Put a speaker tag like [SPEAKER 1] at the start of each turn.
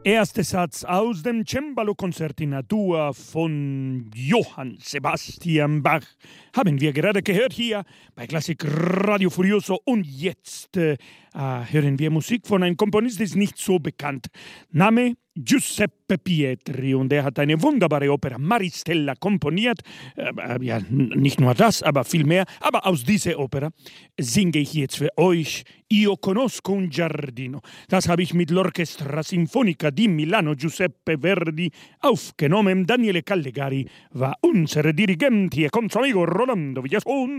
[SPEAKER 1] Erster Satz aus dem Cembalo-Konzert in A-Dur von Johann Sebastian Bach haben wir gerade gehört hier bei Klassik Radio Furioso. Und jetzt hören wir Musik von einem Komponist, der ist nicht so bekannt. Name Giuseppe Pietri, und er hat eine wunderbare Oper Maristella komponiert. Ja, nicht nur das, aber viel mehr. Aber aus dieser Oper singe ich jetzt für euch Io conosco un giardino. Das habe ich mit l'Orchestra Sinfonica di Milano Giuseppe Verdi aufgenommen. Daniele Callegari war unser Dirigent. Hier kommt Amigo Rolando Villason.